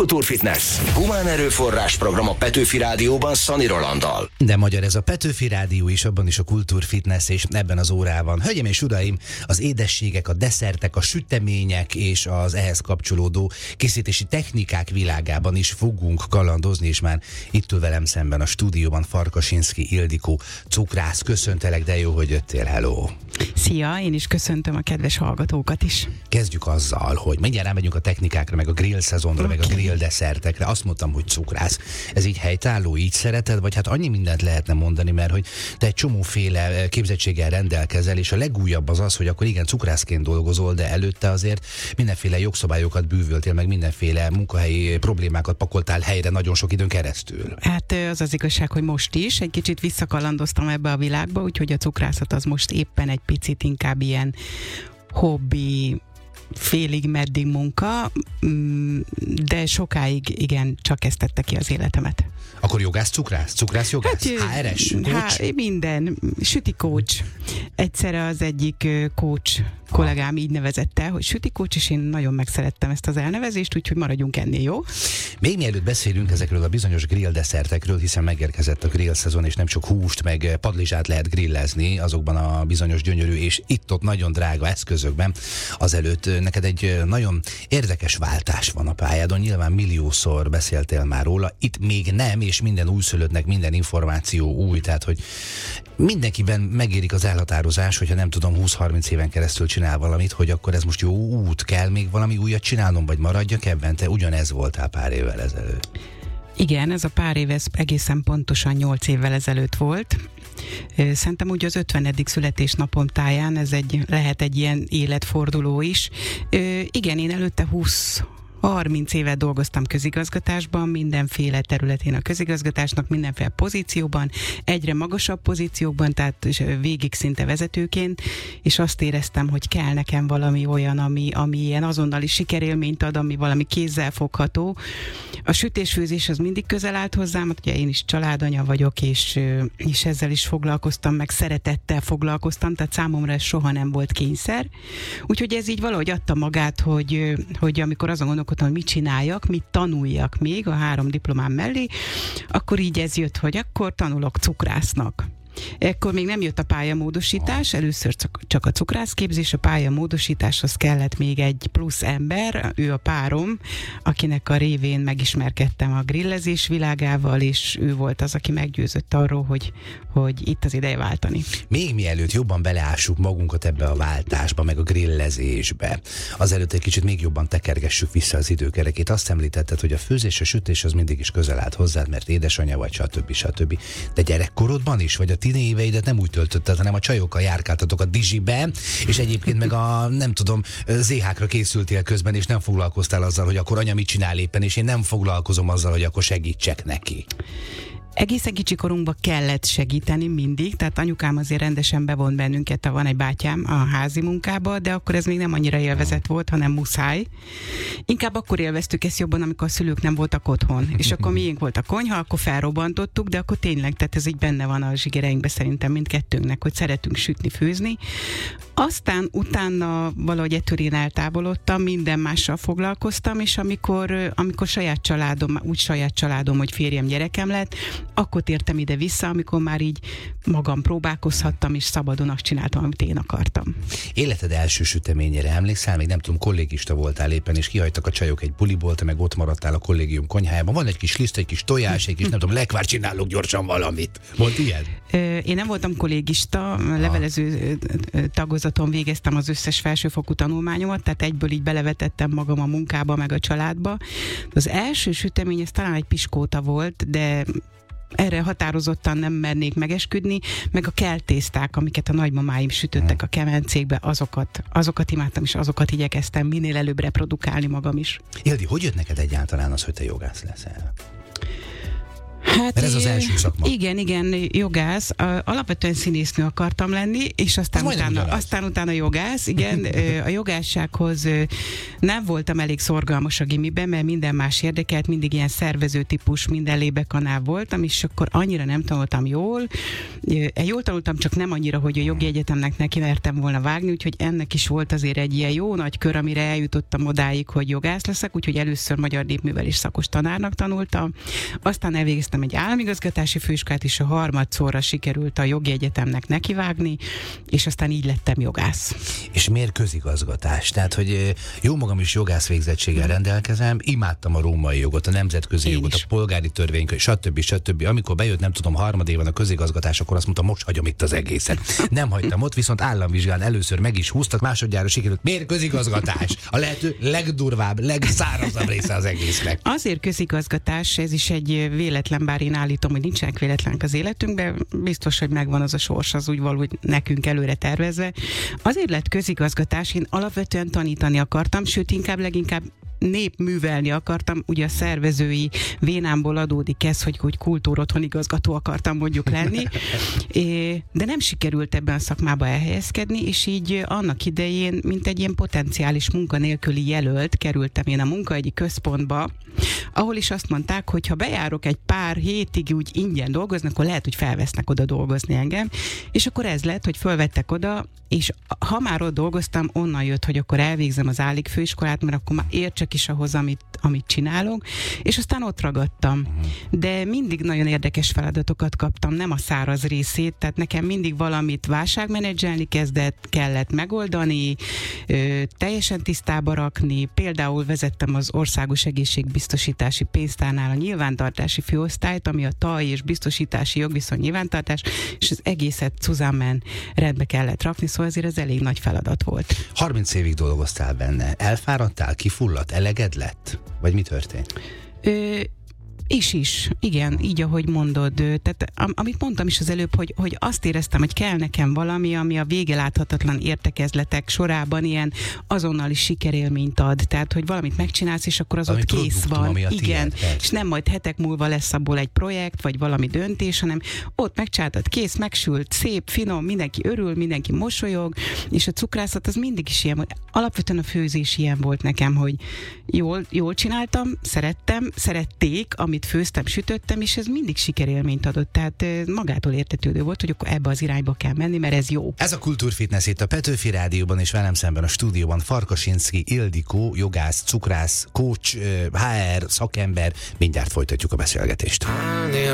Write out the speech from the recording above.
Kultúrfitness. Humán erőforrás program a Petőfi Rádióban Szani Rolanddal. De magyar ez a Petőfi Rádió is, abban is a Kultúrfitness, és ebben az órában, hölgyeim és uraim, az édességek, a desszertek, a sütemények és az ehhez kapcsolódó készítési technikák világában is fogunk kalandozni, és már itt ül velem szemben a stúdióban Farkasinszky Ildikó cukrász. Köszöntelek, de jó, hogy jöttél, hello! Szia, én is köszöntöm a kedves hallgatókat is. Kezdjük azzal, hogy mindjárt rámegyünk a technikákra, meg a grill szezonra, meg a grill desszertekre. Azt mondtam, hogy cukrász. Ez így helytálló, így szereted? Vagy hát annyi mindent lehetne mondani, mert hogy te egy csomóféle képzettséggel rendelkezel, és a legújabb az az, hogy akkor igen, cukrászként dolgozol, de előtte azért mindenféle jogszabályokat bűvöltél, meg mindenféle munkahelyi problémákat pakoltál helyre nagyon sok időn keresztül. Hát az az igazság, hogy most is egy kicsit visszakalandoztam ebbe a világba, úgyhogy a cukrászat az most éppen egy picit inkább ilyen hobbi, félig meddig munka, de sokáig igen, csak ezt tette ki az életemet. Akkor jogász, cukrász? Cukrász, jogász? Hát, HRS? Coach? Minden. Süti coach. Egyszerre az egyik coach kollégám így nevezette, hogy süti coach, és én nagyon megszerettem ezt az elnevezést, úgyhogy maradjunk ennél, jó? Még mielőtt beszélünk ezekről a bizonyos grill desszertekről, hiszen megérkezett a grill szezon, és nem csak húst, meg padlizsát lehet grillezni azokban a bizonyos gyönyörű és itt-ott nagyon drága eszközökben. Azelőtt neked egy nagyon érdekes váltás van a pályádon, nyilván milliószor beszéltél már róla, itt még nem, és minden újszülöttnek minden információ új, tehát hogy mindenkiben megérik az elhatározás, hogyha nem tudom 20-30 éven keresztül csinál valamit, hogy akkor ez most jó út, kell még valami újat csinálnom, vagy maradjak ebben? Te ugyanez voltál pár évvel ezelőtt. Igen, ez a pár év, ez egészen pontosan 8 évvel ezelőtt volt. Szerintem úgy az 50. születésnapom táján ez lehet egy ilyen életforduló is. Igen, én előtte 30 évet dolgoztam közigazgatásban, mindenféle területén a közigazgatásnak, mindenféle pozícióban, egyre magasabb pozíciókban, tehát végig szinte vezetőként, és azt éreztem, hogy kell nekem valami olyan, ami ilyen azonnali sikerélményt ad, ami valami kézzelfogható. A sütés-főzés az mindig közel állt hozzám, ugye én is családanya vagyok, és ezzel is foglalkoztam, meg szeretettel foglalkoztam, tehát számomra ez soha nem volt kényszer. Úgyhogy ez így valahogy adta magát, hogy amikor azon gondolkodtam, hogy mit csináljak, mit tanuljak még a 3 diplomám mellé, akkor így ez jött, hogy akkor tanulok cukrásznak. Ekkor még nem jött a pályamódosítás, először csak a cukrászképzés, a pályamódosításhoz kellett még egy plusz ember, ő a párom, akinek a révén megismerkedtem a grillezés világával, és ő volt az, aki meggyőzött arról, hogy itt az ideje váltani. Még mielőtt jobban beleássuk magunkat ebbe a váltásba, meg a grillezésbe, azelőtt egy kicsit még jobban tekergessük vissza az időkerekét. Azt említetted, hogy a főzés, a sütés az mindig is közel állt hozzád, mert édesanyja vagy, stb. De gyerekkorodban is, vagy a éveidet nem úgy töltötted, hanem a csajokkal járkáltatok a Dizsibe, és egyébként meg a, nem tudom, ZH-kra készültél közben, és nem foglalkoztál azzal, hogy akkor anya mit csinál éppen, és én nem foglalkozom azzal, hogy akkor segítsek neki. Egészen kicsi korunkban kellett segíteni mindig, tehát anyukám azért rendesen bevont bennünket, van egy bátyám a házi munkába, de akkor ez még nem annyira élvezet volt, hanem muszáj. Inkább akkor élveztük ezt jobban, amikor a szülők nem voltak otthon, és akkor miénk volt a konyha, akkor felrobbantottuk, de akkor tényleg, tehát ez így benne van a zsigereinkben szerintem mindkettőnknek, hogy szeretünk sütni, főzni. Aztán utána valahogy ettől én eltávolodtam, minden mással foglalkoztam, és amikor saját családom, hogy férjem, gyerekem lett, akkor tértem ide-vissza, amikor már így magam próbálkozhattam, és szabadon azt csináltam, amit én akartam. Életed első süteményére emlékszel? Még nem tudom, kollégista voltál éppen, és kihagytak a csajok egy buliból, te meg ott maradtál a kollégium konyhájában. Van egy kis liszt, egy kis tojás, egy kis, nem tudom, lekvár, csinálok gyorsan valamit. Volt ilyen? Én nem voltam kollégista, levelező tagozaton végeztem az összes felsőfokú tanulmányomat, tehát egyből így belevetettem magam a munkába, meg a családba. Az első sütemény, ez talán egy piskóta volt, de erre határozottan nem mernék megesküdni, meg a keltészták, amiket a nagymamáim sütöttek a kemencékbe, azokat imádtam, és azokat igyekeztem minél előbb reprodukálni magam is. Ildi, hogy jött neked egyáltalán az, hogy te jogász leszel? Hát mert ez az első szakma. Igen, jogász. Alapvetően színésznő akartam lenni, és aztán utána jogász. Igen, a jogássághoz nem voltam elég szorgalmas a gimiben, mert minden más érdekelt, mindig ilyen szervező típus, minden lébekanál voltam, és akkor annyira nem tanultam jól. Jól tanultam, csak nem annyira, hogy a jogi egyetemnek neki mertem volna vágni, úgyhogy ennek is volt azért egy ilyen jó nagy kör, amire eljutottam odáig, hogy jogász leszek, úgyhogy először magyar népművelés szakos tanárnak tanultam. Aztán elvégeztem egy államigazgatási főiskolát, és a harmadszorra sikerült a jogi egyetemnek nekivágni, és aztán így lettem jogász. És miért közigazgatás? Tehát, hogy jó magam is jogász végzettséggel rendelkezem, imádtam a római jogot, a nemzetközi jogot, a polgári törvénykönyv, stb. Amikor bejött, nem tudom, harmadévan a közigazgatás, akkor azt mondtam, most hagyom itt az egészet. Nem hagytam ott, viszont államvizsgán először meg is húztak, másodjára sikerült. Miért közigazgatás? A lehető legdurvább, legszárazabb része az egésznek. Azért közigazgatás, ez is egy véletlen, bár én állítom, hogy nincsenek véletlenek az életünkben, biztos, hogy megvan az a sors, az úgy valahogy nekünk előre tervezve. Azért lett közigazgatás, én alapvetően tanítani akartam, sőt, leginkább népművelni akartam, ugye a szervezői vénámból adódik ez, hogy kultúrotthon igazgató akartam mondjuk lenni, de nem sikerült ebben a szakmába elhelyezkedni, és így annak idején, mint egy ilyen potenciális munkanélküli jelölt kerültem én a munkaegyi központba, ahol is azt mondták, hogy ha bejárok egy pár hétig úgy ingyen dolgozni, akkor lehet, hogy felvesznek oda dolgozni engem, és akkor ez lett, hogy fölvettek oda, és ha már ott dolgoztam, onnan jött, hogy akkor elvégzem az állig főiskolát, mert akkor már értsek is ahhoz, amit csinálok, és aztán ott ragadtam. De mindig nagyon érdekes feladatokat kaptam, nem a száraz részét, tehát nekem mindig valamit válságmenedzselni kellett megoldani, teljesen tisztába rakni, például vezettem az Országos Egészségbiztosítási Pénztárnál a nyilvántartási főosztályt, ami a taj és biztosítási jogviszony nyilvántartás, és az egészet Cuzamen rendbe kellett rakni, szóval azért ez elég nagy feladat volt. 30 évig dolgoztál benne. Elfáradtál, kifulladt, eleged lett? Vagy mi történt? Is. Igen, így ahogy mondod. Tehát amit mondtam is az előbb, hogy azt éreztem, hogy kell nekem valami, ami a vége láthatatlan értekezletek sorában ilyen azonnali sikerélményt ad. Tehát, hogy valamit megcsinálsz, és akkor az ott kész van. Igen. És nem majd hetek múlva lesz abból egy projekt, vagy valami döntés, hanem ott megcsináltad, kész, megsült, szép, finom, mindenki örül, mindenki mosolyog, és a cukrászat az mindig is ilyen. Alapvetően a főzés ilyen volt nekem, hogy jól csináltam, szerették, amit főztem, sütöttem, és ez mindig sikerélményt adott. Tehát magától értetődő volt, hogy akkor ebbe az irányba kell menni, mert ez jó. Ez a Kultúrfitness itt a Petőfi Rádióban, és velem szemben a stúdióban Farkasinszky Ildikó, jogász, cukrász, coach, HR, szakember. Mindjárt folytatjuk a beszélgetést.